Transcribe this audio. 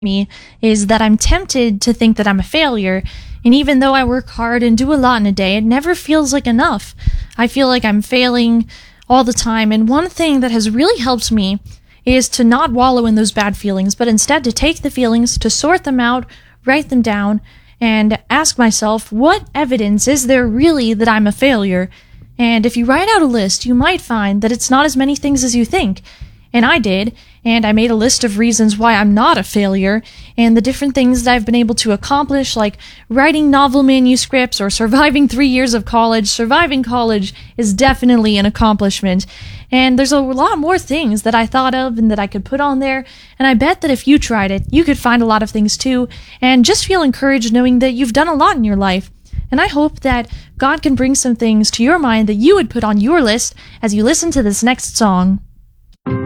me is that I'm tempted to think that I'm a failure. And even though I work hard and do a lot in a day, it never feels like enough. I feel like I'm failing all the time. And one thing that has really helped me is to not wallow in those bad feelings, but instead to take the feelings, to sort them out, write them down, and ask myself, what evidence is there really that I'm a failure? And if you write out a list, you might find that it's not as many things as you think. And I did, and I made a list of reasons why I'm not a failure, and the different things that I've been able to accomplish, like writing novel manuscripts or surviving 3 years of college. Surviving college is definitely an accomplishment. And there's a lot more things that I thought of and that I could put on there, and I bet that if you tried it, you could find a lot of things too, and just feel encouraged knowing that you've done a lot in your life. And I hope that God can bring some things to your mind that you would put on your list as you listen to this next song.